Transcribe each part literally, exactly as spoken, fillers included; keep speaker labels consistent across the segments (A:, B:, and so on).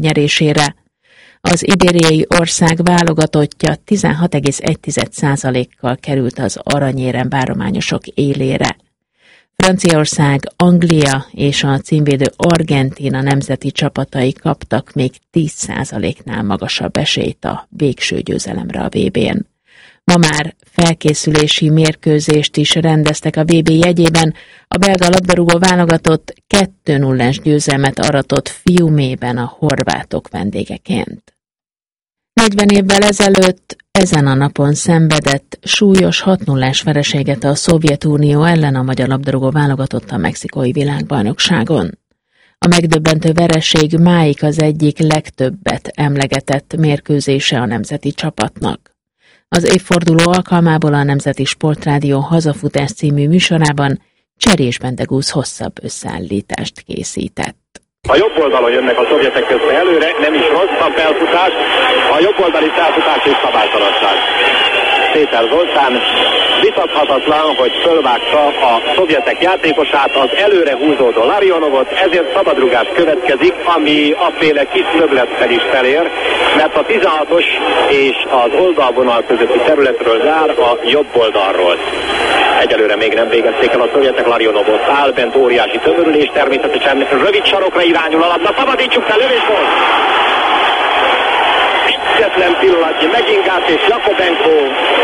A: nyerésére. Az ibériai ország válogatottja tizenhat egész egy százalékkal került az aranyérem várományosok élére. Franciaország, Anglia és a címvédő Argentína nemzeti csapatai kaptak még tíz százaléknál magasabb esélyt a végső győzelemre a vé bén. Ma már felkészülési mérkőzést is rendeztek a vé bé jegyében, a belga labdarúgó válogatott kettő nullás győzelmet aratott Fiumében a horvátok vendégeként. negyven évvel ezelőtt ezen a napon szenvedett súlyos hat nullás vereséget a Szovjetunió ellen a magyar labdarúgó válogatott a mexikói világbajnokságon. A megdöbbentő vereség máig az egyik legtöbbet emlegetett mérkőzése a nemzeti csapatnak. Az évforduló alkalmából a Nemzeti Sportrádió Hazafutás című műsorában Cserés Bendegúz hosszabb összeállítást készített.
B: A jobb oldalon jönnek a szovjetek közben előre, nem is rossz a felfutás, a jobb oldali felfutás és szabálytalanság. Péter Zoltán vitathatatlan, hogy fölvágta a szovjetek játékosát, az előre húzódó Larionovot, ezért szabadrugás következik, ami aféle kis löblettel is felér, mert a tizenhatos és az oldalvonal közötti területről zár a jobb oldalról. Egyelőre még nem végezték el a szovjetek, Larionovot áll, bent óriási tömörülés, természetesen rövid sarokra irányul a labda, szabadítsuk fel, lövésból! Egyetlen pillanatnyi Megingát és Jakobenko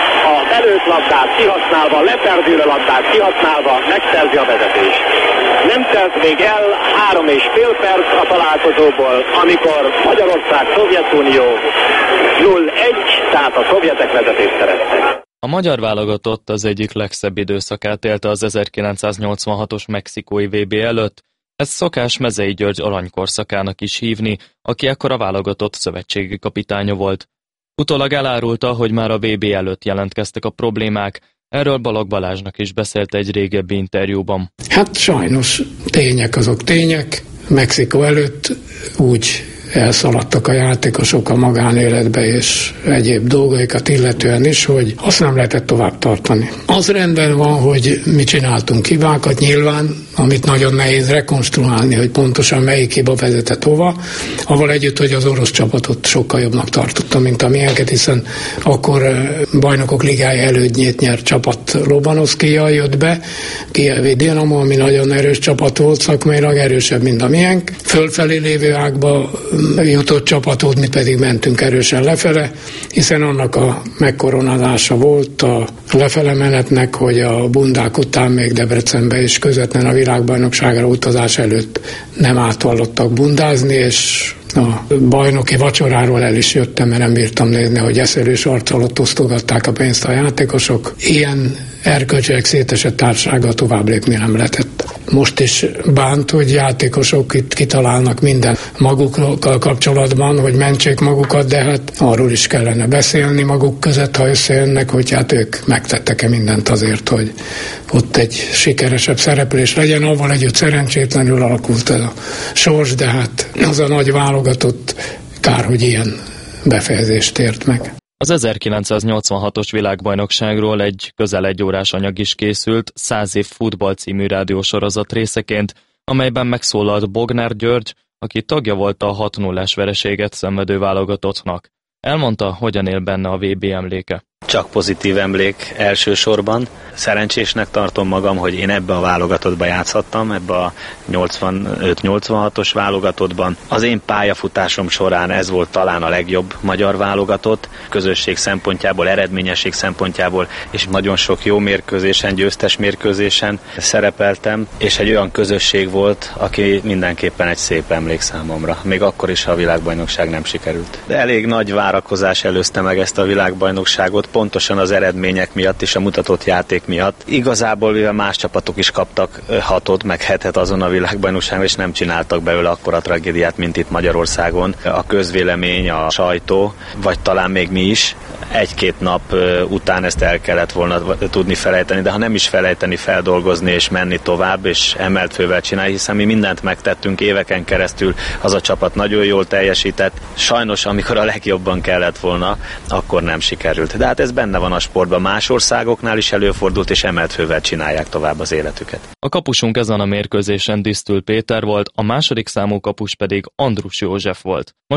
B: a belőtt labdát kihasználva, leperdülő labdát kihasználva megszerzi a vezetést. Nem telt még el három és fél perc a találkozóból, amikor Magyarország, Szovjetunió nulla egy, tehát a szovjetek vezetést szereztek.
C: A magyar válogatott az egyik legszebb időszakát élte az ezerkilencszáznyolcvanhatos mexikói vé bé előtt. Ez szokás Mezei György aranykorszakának is hívni, aki ekkor a válogatott szövetségi kapitánya volt. Utólag elárulta, hogy már a vé bé előtt jelentkeztek a problémák, erről Balogh Balázsnak is beszélt egy régebbi interjúban.
D: Hát sajnos tények azok tények. Mexikó előtt úgy elszaladtak a játékosok a magánéletbe és egyéb dolgaikat illetően is, hogy azt nem lehetett tovább tartani. Az rendben van, hogy mi csináltunk hibákat, nyilván, amit nagyon nehéz rekonstruálni, hogy pontosan melyik hiba vezetett hova, avval együtt, hogy az orosz csapatot sokkal jobbnak tartottam, mint amilyenket, hiszen akkor bajnokok ligája elődnyét nyert csapat Lobanovszkijjal jött be, Kijevi Dinamo, ami nagyon erős csapat volt, szakmailag erősebb, mint amilyenk. Fölfelé lévő ágba jutott csapatot, mi pedig mentünk erősen lefele, hiszen annak a megkoronálása volt a lefele menetnek, hogy a bundák után még Debrecenbe és közvetlen a világbajnokságra utazás előtt nem átvallottak bundázni, és a bajnoki vacsoráról el is jöttem, mert nem bírtam nézni, hogy eszelős arccal ott osztogatták a pénzt a játékosok. Ilyen erkölcsileg szétesett társasággal tovább lépni nem lehetett. Most is bánt, hogy játékosok itt kitalálnak minden magukkal kapcsolatban, hogy mentsék magukat, de hát arról is kellene beszélni maguk között, ha összejönnek, hogy hát ők megtettek-e mindent azért, hogy ott egy sikeresebb szereplés legyen. Avval együtt szerencsétlenül alakult ez a sors, de hát az a nagy válogatott kár, hogy ilyen befejezést ért meg.
C: Az ezerkilencszáznyolcvanhatos világbajnokságról egy közel egy órás anyag is készült, Száz év futball című rádiósorozat részeként, amelyben megszólalt Bognár György, aki tagja volt a hat nullás vereséget szenvedő válogatottnak. Elmondta, hogyan él benne a vé bé emléke.
E: Csak pozitív emlék elsősorban. Szerencsésnek tartom magam, hogy én ebbe a válogatottba játszhattam, ebbe a nyolcvanöt nyolcvanhatos válogatottban. Az én pályafutásom során ez volt talán a legjobb magyar válogatott, közösség szempontjából, eredményesség szempontjából, és nagyon sok jó mérkőzésen, győztes mérkőzésen szerepeltem, és egy olyan közösség volt, aki mindenképpen egy szép emlék számomra, még akkor is, ha a világbajnokság nem sikerült. De elég nagy várakozás előzte meg ezt a világbajnokságot, pontosan az eredmények miatt és a mutatott játék miatt. Igazából, mivel más csapatok is kaptak hatot, meg hetet azon a világbajnokságon, és nem csináltak belőle akkora tragédiát, mint itt Magyarországon. A közvélemény, a sajtó, vagy talán még mi is, egy-két nap után ezt el kellett volna tudni felejteni, de ha nem is felejteni, feldolgozni és menni tovább, és emelt fővel csinálni, hiszen mi mindent megtettünk éveken keresztül, az a csapat nagyon jól teljesített. Sajnos, amikor a legjobban kellett volna, akkor nem sikerült. De hát ez benne van a sportban. Más országoknál is előfordul, megfordult, és emelt fővel csinálják tovább az életüket.
C: A kapusunk ezen a mérkőzésen Disztül Péter volt, a második számú kapus pedig Andrus József volt.